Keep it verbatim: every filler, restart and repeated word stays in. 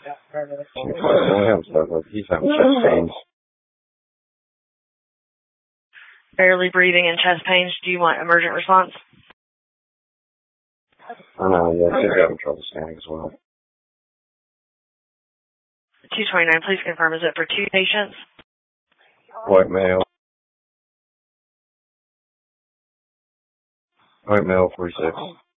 I have stuff. He's having chest pains. Barely breathing and chest pains. Do you want emergent response? I know, yeah, he's having trouble standing as well. two twenty-nine, please confirm. Is it for two patients? White male. White male, forty-six.